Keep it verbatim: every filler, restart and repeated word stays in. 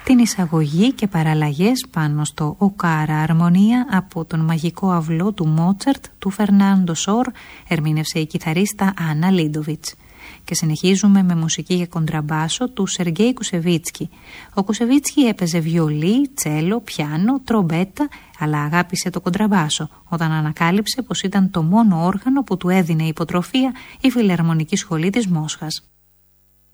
την εισαγωγή και παραλλαγές πάνω στο «Οκάρα Αρμονία» από τον μαγικό αυλό του Μότσαρτ του Φερνάντο Σόρ, ερμήνευσε η κιθαρίστα Άννα Λίντοβιτς. Και συνεχίζουμε με μουσική για κοντραμπάσο του Σεργέη Κουσεβίτσκι. Ο Κουσεβίτσκι έπαιζε βιολί, τσέλο, πιάνο, τρομπέτα, αλλά αγάπησε το κοντραμπάσο όταν ανακάλυψε πως ήταν το μόνο όργανο που του έδινε υποτροφία η Φιλαρμονική Σχολή της Μόσχας.